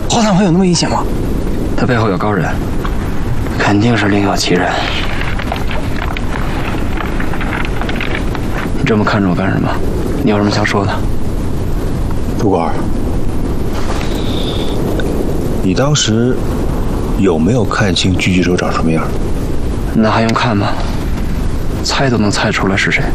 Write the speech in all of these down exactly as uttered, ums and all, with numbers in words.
炮弹会有那么危险吗？ 他背后有高人，肯定是另有其人。你这么看着我干什么？你有什么想说的？ 杜官，你当时有没有看清狙击手长什么样？ 那还用看吗？猜都能猜出来是谁。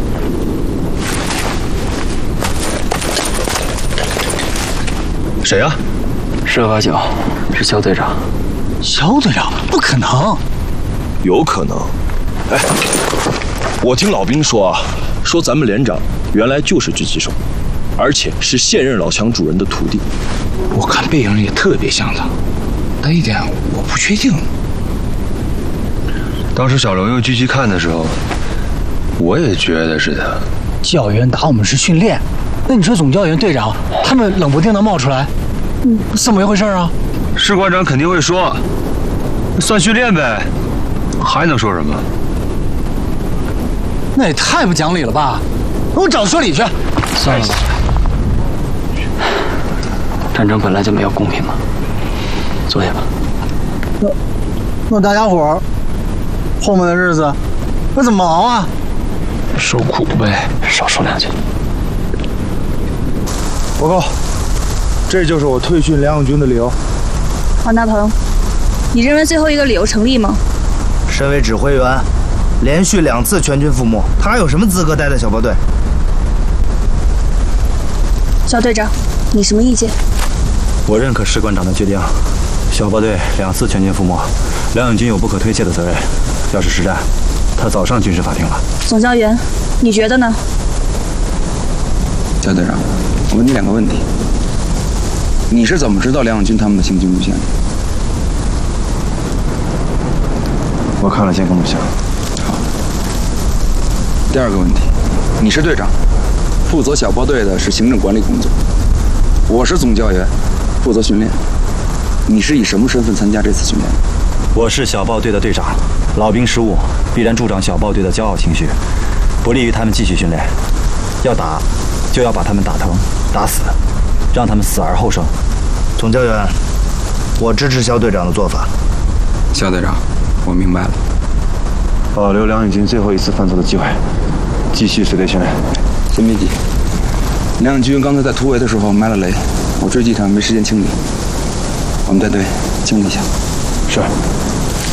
谁啊？ 十有八九是肖队长。 肖队长？不可能。 有可能。哎，我听老兵说啊，说咱们连长原来就是狙击手，而且是现任老强主人的徒弟。 我看背影也特别像他，但一点我不确定。 当时小刘用狙击看的时候，我也觉得是他。 教员打我们是训练，那你说总教员、队长他们冷不丁的冒出来，嗯，怎么一回事啊？ 士官长肯定会说，算训练呗，还能说什么？ 那也太不讲理了吧！我找说理去。 算了吧，战争本来就没有公平嘛。坐下吧。 那那大家伙儿后面的日子那怎么熬啊？ 受苦呗，少说两句。 报告，这就是我退训梁永军的理由。 王大鹏，你认为最后一个理由成立吗？ 身为指挥员，连续两次全军覆没，他有什么资格带带小包队？ 肖队长，你什么意见？ 我认可士官长的决定。小包队两次全军覆没，梁永军有不可推卸的责任。要是实战，他早上军事法庭了。 总教员，你觉得呢？ 肖队长，我问你两个问题：你是怎么知道梁永军他们的行军路线的？ 我看了监控录像。 好。第二个问题，你是队长，负责小包队的是行政管理工作，我是总教员，负责训练。你是以什么身份参加这次训练？ 我是小豹队的队长，老兵失误必然助长小豹队的骄傲情绪，不利于他们继续训练。要打，就要把他们打疼、打死，让他们死而后生。 总教员，我支持肖队长的做法。 肖队长，我明白了。 保留梁永军最后一次犯错的机会，继续随队训练。 先别急，梁永军刚才在突围的时候埋了雷，我追击他没时间清理。我们带队清理一下。 是。